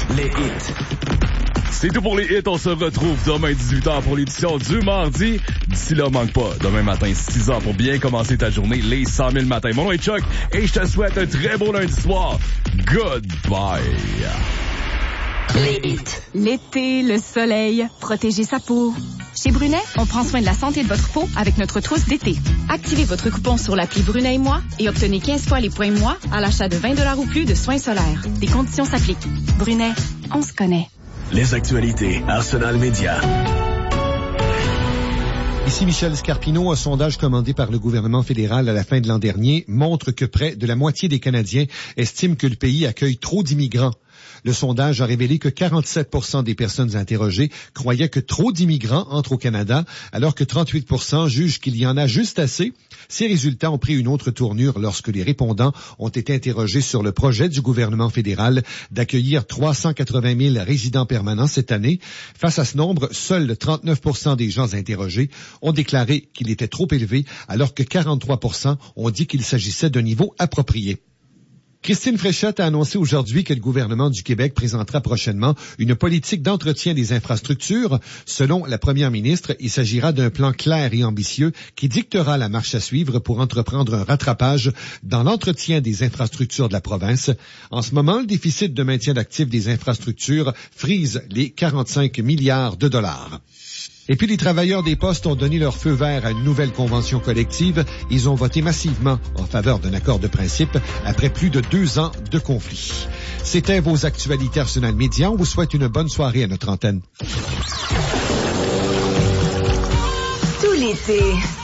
Les hits. C'est tout pour les hits. On se retrouve demain 18h pour l'édition du mardi. D'ici là, manque pas. Demain matin, 6h pour bien commencer ta journée, les 100 000 matins. Mon nom est Chuck et je te souhaite un très beau lundi soir. Goodbye. Les hits. L'été, le soleil, protéger sa peau. Chez Brunet, on prend soin de la santé de votre peau avec notre trousse d'été. Activez votre coupon sur l'appli Brunet et moi et obtenez 15 fois les points moi à l'achat de 20 $ ou plus de soins solaires. Des conditions s'appliquent. Brunet, on se connaît. Les actualités, Arsenal Média. Ici Michel Scarpino. Un sondage commandé par le gouvernement fédéral à la fin de l'an dernier montre que près de la moitié des Canadiens estiment que le pays accueille trop d'immigrants. Le sondage a révélé que 47% des personnes interrogées croyaient que trop d'immigrants entrent au Canada, alors que 38% jugent qu'il y en a juste assez. Ces résultats ont pris une autre tournure lorsque les répondants ont été interrogés sur le projet du gouvernement fédéral d'accueillir 380 000 résidents permanents cette année. Face à ce nombre, seuls 39% des gens interrogés ont déclaré qu'il était trop élevé, alors que 43% ont dit qu'il s'agissait d'un niveau approprié. Christine Fréchette a annoncé aujourd'hui que le gouvernement du Québec présentera prochainement une politique d'entretien des infrastructures. Selon la première ministre, il s'agira d'un plan clair et ambitieux qui dictera la marche à suivre pour entreprendre un rattrapage dans l'entretien des infrastructures de la province. En ce moment, le déficit de maintien d'actifs des infrastructures frise les 45 milliards de dollars. Et puis les travailleurs des postes ont donné leur feu vert à une nouvelle convention collective. Ils ont voté massivement en faveur d'un accord de principe après plus de 2 ans de conflit. C'était vos actualités Arsenal Média. On vous souhaite une bonne soirée à notre antenne. Tout l'été,